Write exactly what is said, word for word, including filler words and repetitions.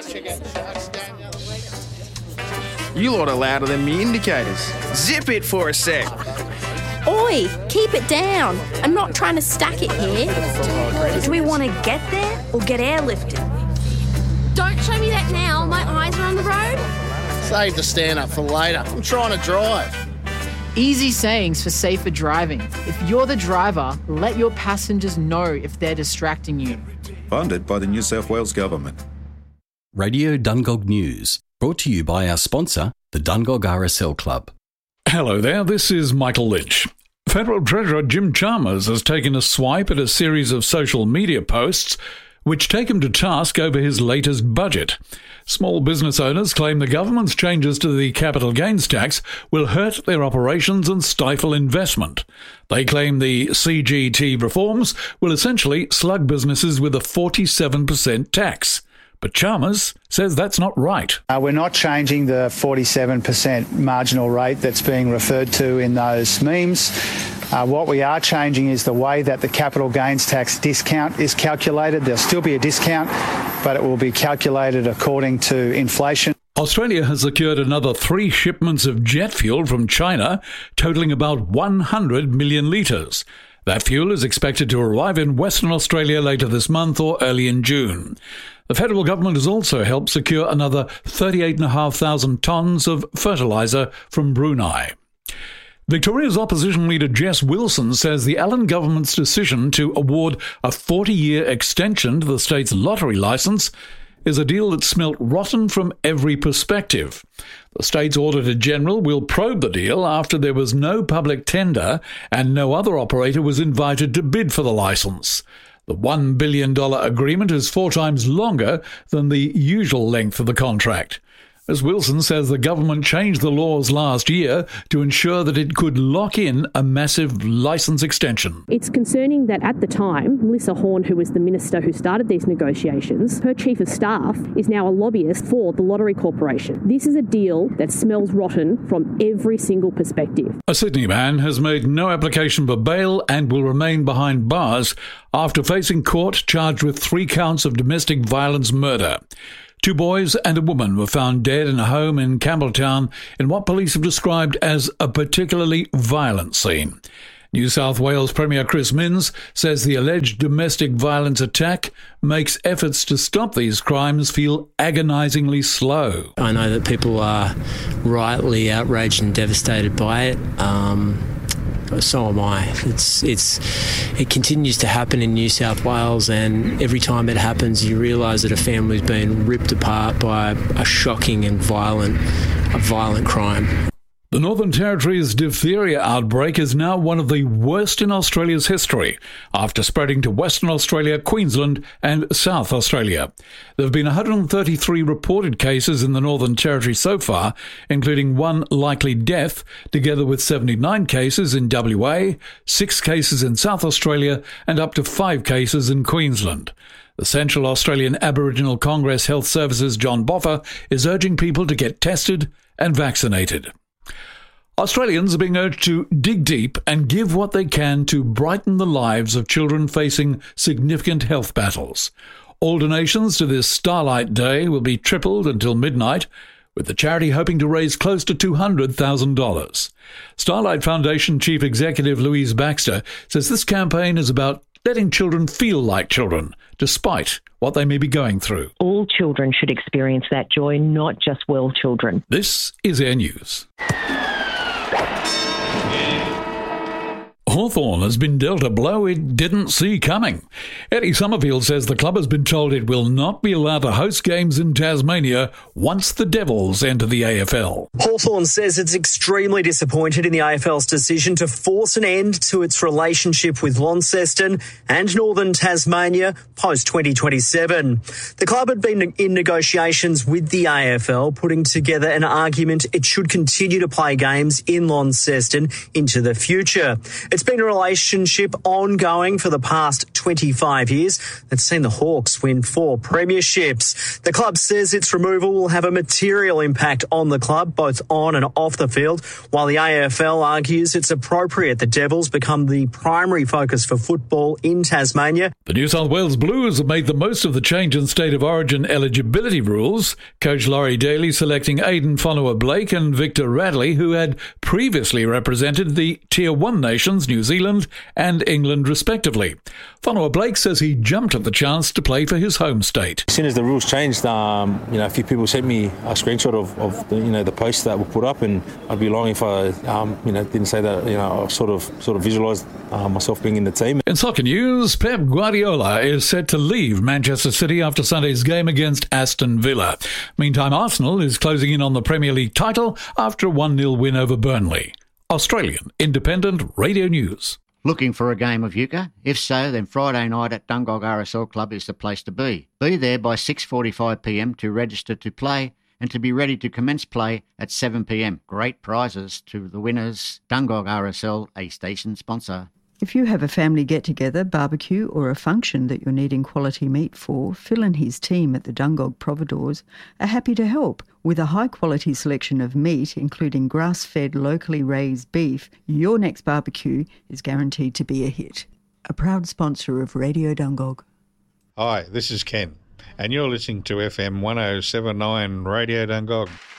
You lot are louder than me indicators. Zip it for a sec. Oi, keep it down. I'm not trying to stack it here. Do we want to get there or get airlifted? Don't show me that now. My eyes are on the road. Save the stand-up for later. I'm trying to drive. Easy sayings for safer driving. If you're the driver, let your passengers know if they're distracting you. Funded by the New South Wales Government. Radio Dungog News, brought to you by our sponsor, the Dungog R S L Club. Hello there, this is Michael Lynch. Federal Treasurer Jim Chalmers has taken a swipe at a series of social media posts which take him to task over his latest budget. Small business owners claim the government's changes to the capital gains tax will hurt their operations and stifle investment. They claim the C G T reforms will essentially slug businesses with a forty-seven percent tax. But Chalmers says that's not right. Uh, we're not changing the forty-seven percent marginal rate that's being referred to in those memes. Uh, what we are changing is the way that the capital gains tax discount is calculated. There'll still be a discount, but it will be calculated according to inflation. Australia has secured another three shipments of jet fuel from China, totalling about one hundred million litres. That fuel is expected to arrive in Western Australia later this month or early in June. The federal government has also helped secure another thirty-eight thousand five hundred tonnes of fertiliser from Brunei. Victoria's opposition leader Jess Wilson says the Allen government's decision to award a forty-year extension to the state's lottery licence is a deal that smelt rotten from every perspective. The state's Auditor General will probe the deal after there was no public tender and no other operator was invited to bid for the licence. The one billion dollars agreement is four times longer than the usual length of the contract. As Wilson says, the government changed the laws last year to ensure that it could lock in a massive licence extension. It's concerning that at the time, Melissa Horne, who was the minister who started these negotiations, her chief of staff is now a lobbyist for the Lottery Corporation. This is a deal that smells rotten from every single perspective. A Sydney man has made no application for bail and will remain behind bars after facing court charged with three counts of domestic violence murder. Two boys and a woman were found dead in a home in Campbelltown in what police have described as a particularly violent scene. New South Wales Premier Chris Minns says the alleged domestic violence attack makes efforts to stop these crimes feel agonisingly slow. I know that people are rightly outraged and devastated by it. Um, so am I. It's it's it continues to happen in New South Wales, and every time it happens, you realise that a family's been ripped apart by a shocking and violent, a violent crime. The Northern Territory's diphtheria outbreak is now one of the worst in Australia's history, after spreading to Western Australia, Queensland and South Australia. There have been one hundred thirty-three reported cases in the Northern Territory so far, including one likely death, together with seventy-nine cases in W A, six cases in South Australia and up to five cases in Queensland. The Central Australian Aboriginal Congress Health Services John Boffa is urging people to get tested and vaccinated. Australians are being urged to dig deep and give what they can to brighten the lives of children facing significant health battles. All donations to this Starlight Day will be tripled until midnight, with the charity hoping to raise close to two hundred thousand dollars. Starlight Foundation Chief Executive Louise Baxter says this campaign is about letting children feel like children, despite what they may be going through. All children should experience that joy, not just well children. This is Air News. Hawthorn has been dealt a blow it didn't see coming. Eddie Summerfield says the club has been told it will not be allowed to host games in Tasmania once the Devils enter the A F L. Hawthorn says it's extremely disappointed in the A F L's decision to force an end to its relationship with Launceston and Northern Tasmania post twenty twenty-seven. The club had been in negotiations with the A F L, putting together an argument it should continue to play games in Launceston into the future. It's been a relationship ongoing for the past twenty-five years that's seen the Hawks win four premierships. The club says its removal will have a material impact on the club, both on and off the field, while the A F L argues it's appropriate the Devils become the primary focus for football in Tasmania. The New South Wales Blues have made the most of the change in state of origin eligibility rules. Coach Laurie Daly selecting Aidan Fonua-Blake and Victor Radley, who had previously represented the Tier one nations, New Zealand and England respectively. Fonua-Blake says he jumped at the chance to play for his home state. As soon as the rules changed, um, you know, a few people sent me a screenshot of, of the, you know, the posts that were put up, and I'd be lying if I, um, you know, didn't say that. You know, I sort of, sort of visualised uh, myself being in the team. In soccer news, Pep Guardiola is set to leave Manchester City after Sunday's game against Aston Villa. Meantime, Arsenal is closing in on the Premier League title after a one nil win over Burnley. Australian Independent Radio News. Looking for a game of euchre? If so, then Friday night at Dungog R S L Club is the place to be. Be there by six forty-five p m to register to play and to be ready to commence play at seven p m. Great prizes to the winners. Dungog R S L, a station sponsor. If you have a family get-together, barbecue or a function that you're needing quality meat for, Phil and his team at the Dungog Providores are happy to help. With a high-quality selection of meat, including grass-fed, locally raised beef, your next barbecue is guaranteed to be a hit. A proud sponsor of Radio Dungog. Hi, this is Ken, and you're listening to F M one oh seven point nine Radio Dungog.